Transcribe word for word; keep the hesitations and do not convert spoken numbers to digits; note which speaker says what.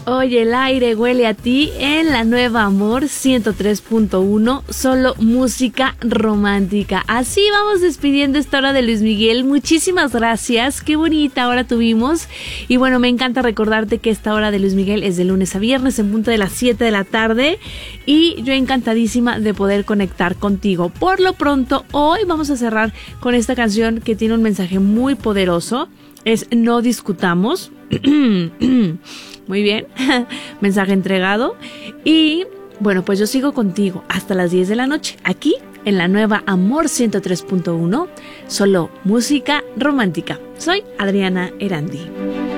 Speaker 1: Hoy el aire huele a ti en la nueva Amor ciento tres punto uno, solo música romántica. Así vamos despidiendo esta hora de Luis Miguel. Muchísimas gracias, qué bonita hora tuvimos. Y bueno, me encanta recordarte que esta hora de Luis Miguel es de lunes a viernes en punto de las siete de la tarde. Y yo encantadísima de poder conectar contigo. Por lo pronto, hoy vamos a cerrar con esta canción que tiene un mensaje muy poderoso. Es No Discutamos. Muy bien, mensaje entregado. Y bueno, pues yo sigo contigo hasta las diez de la noche, aquí en la nueva Amor ciento tres punto uno, solo música romántica. Soy Adriana Erandi.